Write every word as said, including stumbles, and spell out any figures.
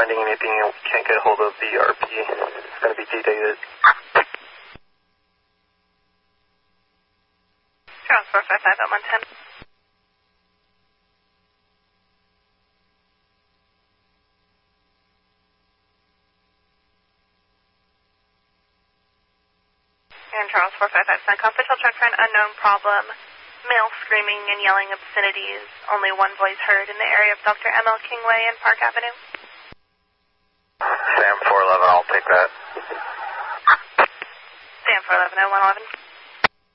finding anything and we can't get a hold of the R P. It's going to be D-dated. Charles four five five at one ten. And Charles four five five, CENTCOM, official check for an unknown problem. Male screaming and yelling obscenities. Only one voice heard in the area of Doctor M L Kingway and Park Avenue. Sam four eleven, I'll take that. Sam four eleven, oh one eleven.